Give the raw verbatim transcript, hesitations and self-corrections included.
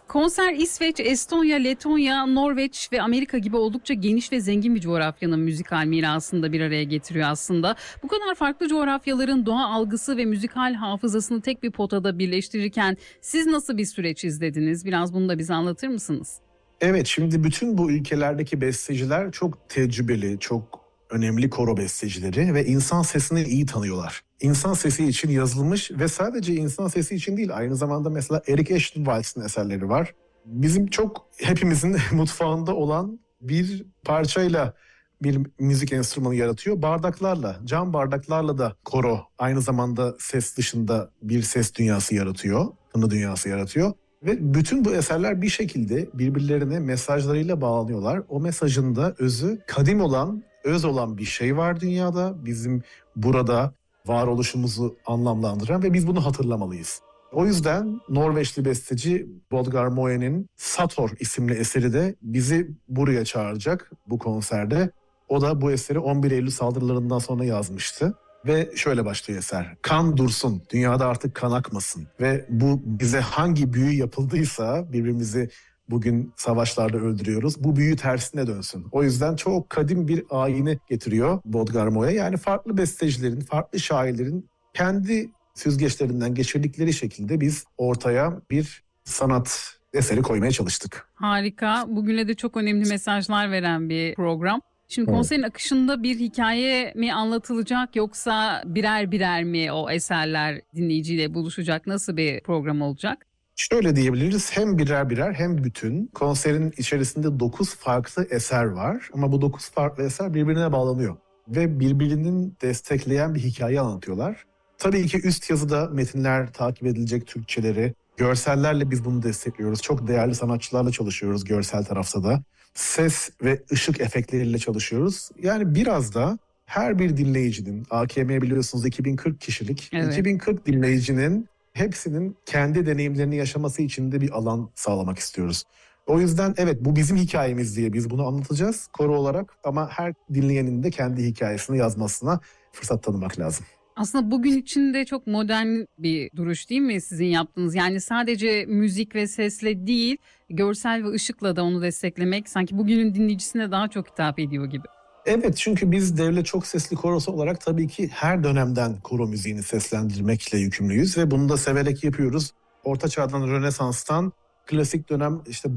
Konser İsveç, Estonya, Letonya, Norveç ve Amerika gibi oldukça geniş ve zengin bir coğrafyanın müzikal mirasını da bir araya getiriyor aslında. Bu kadar farklı coğrafyaların doğa algısı ve müzikal hafızasını tek bir potada birleştirirken siz nasıl bir süreç izlediniz? Biraz bunu da bize anlatır mısınız? Evet, şimdi bütün bu ülkelerdeki besteciler çok tecrübeli, çok önemli koro bestecileri ve insan sesini iyi tanıyorlar. İnsan sesi için yazılmış ve sadece insan sesi için değil, aynı zamanda mesela Eric Ashton Wilds'ın eserleri var. Bizim çok hepimizin mutfağında olan bir parçayla bir müzik enstrümanı yaratıyor. Bardaklarla, cam bardaklarla da koro aynı zamanda ses dışında bir ses dünyası yaratıyor, tını dünyası yaratıyor. Ve bütün bu eserler bir şekilde birbirlerine mesajlarıyla bağlanıyorlar. O mesajın da özü kadim olan, öz olan bir şey var dünyada. Bizim burada varoluşumuzu anlamlandıran ve biz bunu hatırlamalıyız. O yüzden Norveçli besteci Bodgar Moen'in Sator isimli eseri de bizi buraya çağıracak bu konserde. O da bu eseri on bir Eylül saldırılarından sonra yazmıştı. Ve şöyle başlıyor eser. Kan dursun, dünyada artık kan akmasın. Ve bu bize hangi büyü yapıldıysa, birbirimizi bugün savaşlarda öldürüyoruz, bu büyü tersine dönsün. O yüzden çok kadim bir ayini getiriyor Bodgar Moe. Yani farklı bestecilerin, farklı şairlerin kendi süzgeçlerinden geçirdikleri şekilde biz ortaya bir sanat eseri koymaya çalıştık. Harika. Bugüne de çok önemli mesajlar veren bir program. Şimdi Evet. konserin akışında bir hikaye mi anlatılacak yoksa birer birer mi o eserler dinleyiciyle buluşacak? Nasıl bir program olacak? Şöyle diyebiliriz, hem birer birer hem bütün. Konserin içerisinde dokuz farklı eser var ama bu dokuz farklı eser birbirine bağlanıyor. Ve birbirinin destekleyen bir hikaye anlatıyorlar. Tabii ki üst yazıda metinler takip edilecek, Türkçeleri. Görsellerle biz bunu destekliyoruz. Çok değerli sanatçılarla çalışıyoruz görsel tarafta da. Ses ve ışık efektleriyle çalışıyoruz. Yani biraz da her bir dinleyicinin, A K M biliyorsunuz iki bin kırk kişilik, Evet. iki bin kırk dinleyicinin hepsinin kendi deneyimlerini yaşaması için de bir alan sağlamak istiyoruz. O yüzden evet, bu bizim hikayemiz diye biz bunu anlatacağız koro olarak ama her dinleyenin de kendi hikayesini yazmasına fırsat tanımak lazım. Aslında bugün için de çok modern bir duruş değil mi sizin yaptığınız? Yani sadece müzik ve sesle değil, görsel ve ışıkla da onu desteklemek sanki bugünün dinleyicisine daha çok hitap ediyor gibi. Evet, çünkü biz Devlet Çok Sesli Korosu olarak tabii ki her dönemden koro müziğini seslendirmekle yükümlüyüz ve bunu da severek yapıyoruz. Orta Çağ'dan Rönesans'tan klasik dönem işte